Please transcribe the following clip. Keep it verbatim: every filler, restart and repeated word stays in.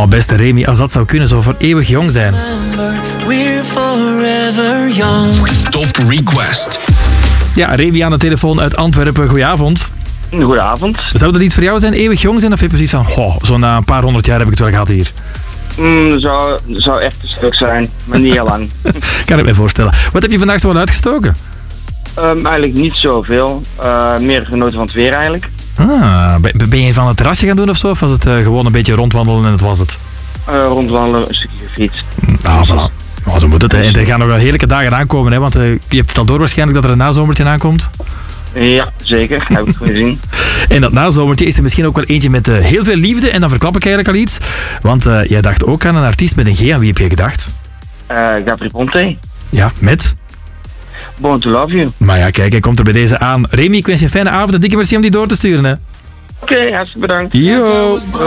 Oh, beste Remy, als dat zou kunnen, zo voor eeuwig jong zijn. We're forever young. Top Request. Ja, Remy aan de telefoon uit Antwerpen. Goedenavond. Goedenavond. Zou dat iets voor jou zijn, eeuwig jong zijn? Of heb je precies van, goh, zo na een paar honderd jaar heb ik het wel gehad hier? Mm, zou, zou echt een stuk zijn, maar niet heel lang. Kan ik me voorstellen. Wat heb je vandaag zo wel uitgestoken? um, eigenlijk niet zoveel. Uh, meer genoten van het weer eigenlijk. Ah, ben ben je van het terrasje gaan doen of zo? Of was het uh, gewoon een beetje rondwandelen en dat was het? Uh, rondwandelen, een stukje fiets. Ah, voilà. Oh, zo moet het. Hè. En er gaan nog wel heerlijke dagen aankomen, hè? Want uh, je hebt het al door waarschijnlijk dat er een nazomertje aankomt. Ja, zeker. Heb ik gezien. En dat nazomertje is er misschien ook wel eentje met uh, heel veel liefde. En dan verklap ik eigenlijk al iets. Want uh, jij dacht ook aan een artiest met een G. Aan wie heb je gedacht? Uh, Gabri Ponte. Ja, met? Born to Love You. Maar ja, kijk, hij komt er bij deze aan. Remy, ik wens je een fijne avond en dikke merci om die door te sturen. Hè. Oké, okay, hartstikke bedankt. Yo!